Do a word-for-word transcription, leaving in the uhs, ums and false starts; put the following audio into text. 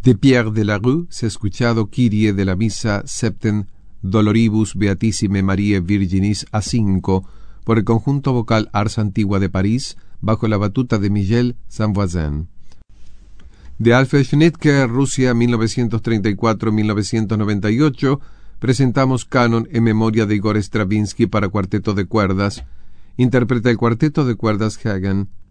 De Pierre de la Rue se ha escuchado Kyrie de la misa Septem Doloribus Beatissime Mariae Virginis A cinco por el conjunto vocal Ars Antigua de París bajo la batuta de Michel Saint-Voisin. De Alfred Schnittke, Rusia, mil novecientos treinta y cuatro a mil novecientos noventa y ocho, presentamos Canon en memoria de Igor Stravinsky para cuarteto de cuerdas. Interpreta el cuarteto de cuerdas Hagen